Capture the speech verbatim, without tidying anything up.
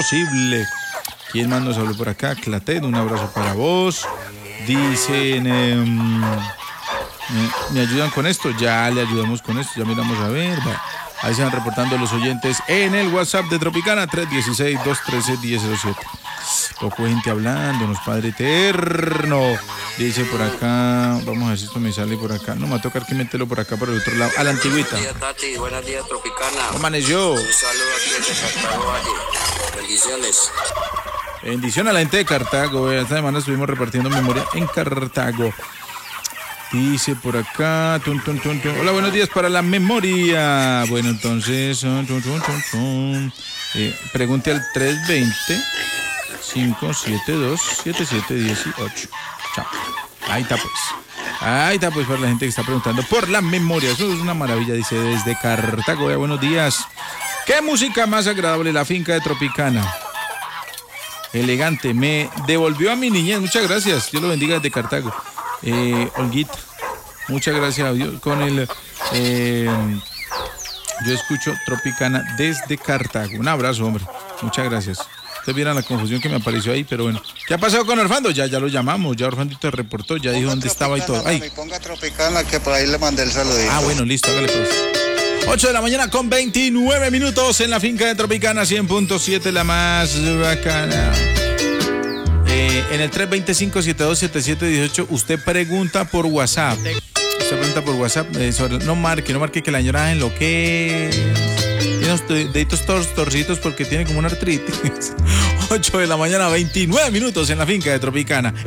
posible. ¿Quién más nos habló por acá? Clatet, un abrazo para vos. Dicen, eh, eh, ¿me ayudan con esto? Ya le ayudamos con esto, ya miramos a ver. Bueno, ahí se van reportando los oyentes en el WhatsApp de Tropicana, tres uno seis, dos uno tres, uno cero cero siete. Poco gente hablándonos, Padre Eterno. Dice por acá, vamos a ver si esto me sale por acá. No, me va a tocar que meterlo por acá, por el otro lado, a la antigüita. Buenos días, Tati. Buenos días, Tropicana. ¿Cómo amaneció? Un saludo aquí desde Cartago Valle. Bendiciones. Bendición a la gente de Cartago. Esta semana estuvimos repartiendo memoria en Cartago. Dice por acá, tun, tun, tun, tun. Hola, buenos días para la memoria. Bueno, entonces, tun, tun, tun, tun. Eh, pregunte al tres dos cero, cinco siete dos, siete siete uno ocho. Chao. Ahí está pues. Ahí está pues para la gente que está preguntando por la memoria. Eso es una maravilla, dice desde Cartago. Eh, buenos días. ¿Qué música más agradable? La finca de Tropicana. Elegante, me devolvió a mi niñez, muchas gracias, Dios lo bendiga desde Cartago. Eh, Olguita, muchas gracias a Dios. Con el, eh, yo escucho Tropicana desde Cartago. Un abrazo, hombre, muchas gracias. Ustedes vieron la confusión que me apareció ahí, pero bueno. ¿Qué ha pasado con Orfando? Ya, ya lo llamamos, ya Orfandito reportó, ya dijo dónde estaba y todo. Ay. Ponga Tropicana que por ahí le mandé el saludito. Ah, bueno, listo, hágale pues. ocho de la mañana con veintinueve minutos en la finca de Tropicana cien punto siete, la más bacana. Eh, en el tres dos cinco, siete dos siete siete uno ocho usted pregunta por WhatsApp. Usted pregunta por WhatsApp. Eh, sobre, no marque, no marque que la señora en lo que tiene unos deditos tor, torcitos porque tiene como una artritis. ocho de la mañana, veintinueve minutos en la finca de Tropicana.